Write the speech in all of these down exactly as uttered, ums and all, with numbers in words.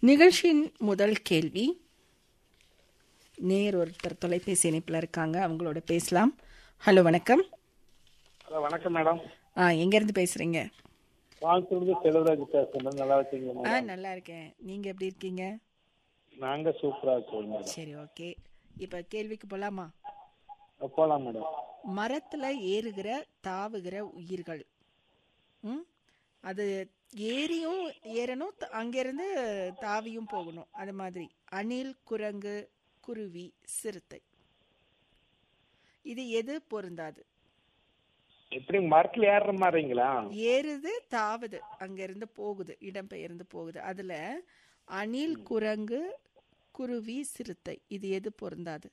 நிகழ்ச்சியின் முதல் கேள்வி, நேர் ஒருத்தர் தொலைபேசி இணைப்பில் இருக்காங்க, அவங்களோட பேசலாம். ஹலோ, வணக்கம். ஹலோ, வணக்கம் மேடம். ஆ எங்கேருந்து பேசுகிறீங்க? வாழ்த்துறது செல்வராஜ் பேசுகிறேன். நல்லா இருக்கீங்க? ஆ நல்லா இருக்கேன். நீங்கள் எப்படி இருக்கீங்க? நாங்கள் சூப்பராக இருக்கோம் மேடம். சரி, ஓகே. இப்போ கேள்விக்கு போகலாமா? போகலாம் மேடம். மரத்தில் ஏறுகிற தாவுகிற உயிர்கள், ம் அது ஏறியும் ஏறணும், த- அங்கேருந்து தாவியும் போகணும். அது மாதிரி அணில், குரங்கு, குருவி, சிறுத்தை, இது எது பொருந்தாது? எப்படி மரத்தில் ஏறுற மாதிரிங்களா? ஏறுது, தாவுது, அங்கிருந்து போகுது, இடம்பெயர்ந்து போகுது. அதுல அணில், குரங்கு, குருவி, சிறுத்தை, இது எது பொருந்தாது?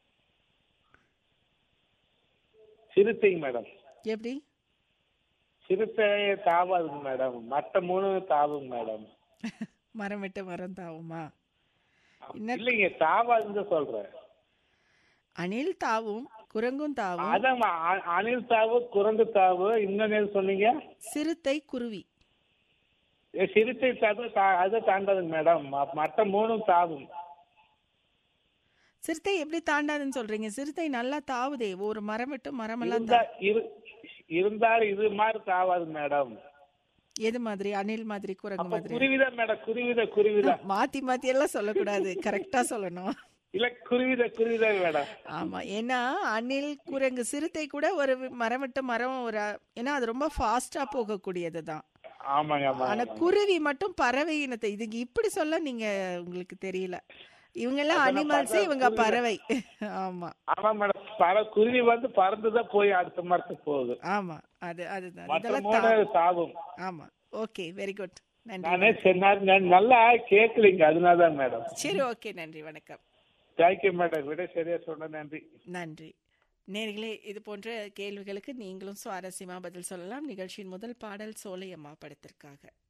சிறுத்தை மேடம். எப்படி? சிறுத்தை தாவாதுங்க மேடம். மற்ற மூணு தாவுங்க மேடம். மரம் விட்டு மரம் தாவுமா? என்ன? இல்லைங்க, தாவாதுன்னு சொல்றேன். அணில் தாவும், குரங்கும் தாவும், அதான் அ- அணில் தாவு, குரங்கு தாவு. இன்னொன்னு சொன்னீங்க? சிறுத்தை, குருவி. ஏ, சிறுத்தை தாவு தா- அதை தாண்டாதுங்க மேடம். ம- மற்ற மூணும் தாவும். சிறுத்தை எப்படி தாண்டாதுன்னு சொல்றீங்க? சிறுத்தை நல்லா தாவுதே, ஒரு மரம் விட்டு மரம் எல்லாம் இருந்தா தா- இரு- இருந்தாலும் இது மாதிரி தாவாது மேடம். எது மாதிரி? அணில் மாதிரி, குரங்கு அப்ப மாதிரி? குருவிதான் மேடம். குருவித குருவித மாத்தி மாத்தி எல்லாம் சொல்லக்கூடாது, கரெக்டா சொல்லணும். இல்ல, குருவித குருவித மேடம். ஆமா, ஏன்னா அணில், குரங்கு, சிறுத்தை கூட ஒரு வி- மரம் விட்டு மரம், ஒரு ஏன்னா அது ரொம்ப ஃபாஸ்டா போகக்கூடியது தான். ஆமாங்க ஆமாங்க. ஆனா குருவி மட்டும் பறவை இனத்தை, இதுக்கு இப்படி சொல்ல நீங்க உங்களுக்கு தெரியல. இவங்க எல்லாம் அதெல்லாம் அனிமல்ஸ், பார்த்தா இவங்க குருவி. பறவை. ஆமா ஆமா மேடம். பல குருவி வந்து பறந்துதான் போய் அடுத்த மரத்துக்கு போகுது. ஆமா, அது அதுதான் மற்ற இதெல்லாம் மூணு தா- தாவும். ஆமா, ஓகே, வெரி குட், நன்றி. நானே சரி, நான் நான் நல்லா கேட்கலீங்க, அதனாலதான் மேடம். சரி, ஓகே, நன்றி, வணக்கம். Thank you madam. விட சரியா சொன்ன, நன்றி. நன்றி. நேர்களே, இது போன்ற கேள்விகளுக்கு நீங்களும் சுவாரஸ்யமா பதில் சொல்லலாம். நிகழ்ச்சியின் முதல் பாடல் சோலையம்மா படத்திற்காக.